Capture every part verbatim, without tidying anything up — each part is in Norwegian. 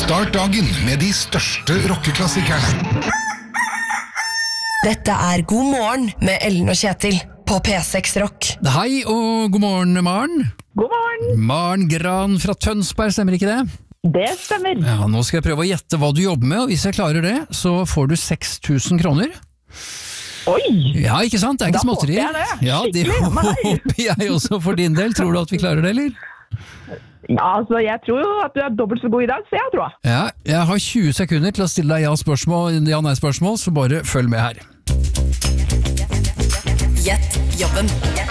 Start dagen med de største rockeklassikerne. Dette er God morgen med Ellen og Kjetil på P seks Rock. Hei og god morgen, Maren. God morgen. Maren Gran fra Tønsberg, stemmer ikke det? Det stemmer. Ja, nå skal jeg prøve å gjette hva du jobber med, og hvis jeg klarer det, så får du seks tusen kroner. Oi! Ja, ikke sant? Det er ikke Da småtteri. håper jeg det. Ja, det Skikkelig, håper jeg også for din del. Tror du at vi klarer det, eller? Ja, altså, jeg tror jo at du er dobbelt så god i dag, så jeg tror. Ja, jeg har tjue sekunder til å stille deg ja-spørsmål, ja-nei-spørsmål, så bare følg med her. Gjett jobben.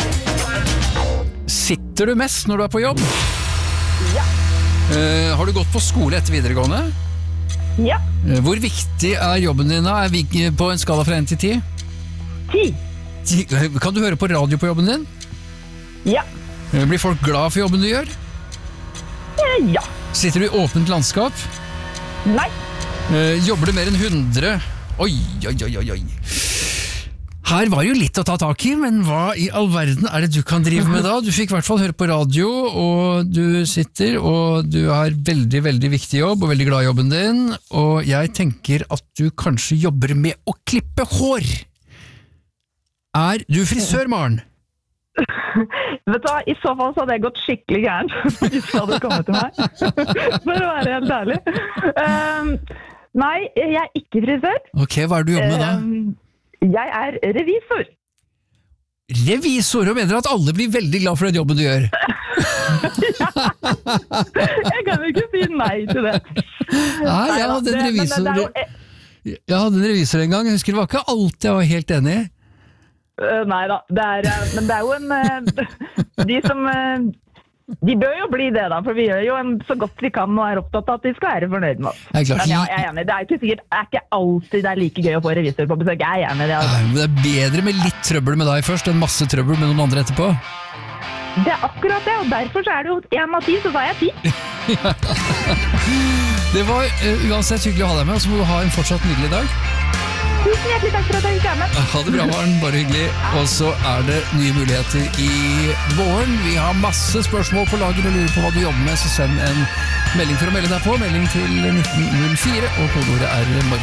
Sitter du mest når du er på jobb? Ja. Eh, har du gått på skole etter videregående? Ja. Eh, hvor viktig er jobben din da? Er vi på en skala fra en til ti? Ti. Ti- Kan du høre på radio på jobben din? Ja. Eh, Blir folk glad for jobben du gjør? Eh, Ja. Sitter du i åpent landskap? Nei. Eh, jobber du mer enn hundre? Oi, oi, oi, oi, oi. Her var jo litt å ta tak i, men hva i all verden er det du kan drive med da? Du fikk i hvert fall høre på radio, og du sitter, og du har veldig, veldig viktig jobb, og veldig glad i jobben din, og jeg tenker at du kanskje jobber med å klippe hår. Er du frisør, Maren? Vet du hva, i så fall så hadde jeg gått skikkelig gærent hvis du hadde kommet til meg. For å være helt ærlig. Um, nei, jeg er ikke frisør. Ok, hva er det du jobber med da? Um, jeg er revisor. Revisor, og mener at alle blir veldig glad for den jobben du gjør. Jeg kan jo ikke si nei til det. Nei, jeg hadde en det- men det- revisor, det er jo- jeg hadde en revisor en gang, jeg husker det var ikke alt jeg var helt enig i. Uh, nei da, det er, uh, men det er jo en uh, de som uh, de bør jo bli det da, for vi gjør jo en, så godt vi kan og er opptatt av at de skal være fornøyd med oss. Det er klart. Men ja, jeg er enig, det er ikke sikkert, det er ikke alltid det er like gøy å få revisor på besøk. Jeg er enig i det. Altså. Nei, men det er bedre med litt trøbbel med deg først enn masse trøbbel med noen andre etterpå. Det er akkurat det, og derfor så er det jo en av ti, så sa jeg ti. Det var uh, uansett hyggelig å ha deg med, og så må du ha en fortsatt nydelig dag. Tusen hjertelig takk for at jeg fikk være med. Ha det bra, Maren, bare hyggelig. Og så er det nye muligheter i morgen. Vi har masse spørsmål på lager og lurer på hva du jobber med, så send en melding for å melde deg på. Melding til nitten null fire, og kodeordet er morgen.